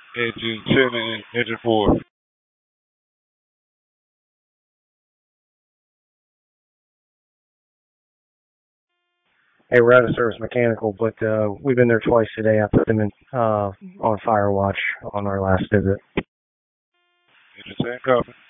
Engine 10 and engine 4. Hey, we're out of service mechanical, but we've been there twice today. I put them in on fire watch on our last visit. Engine 10 copy.